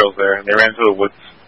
trails there, and they ran into the woods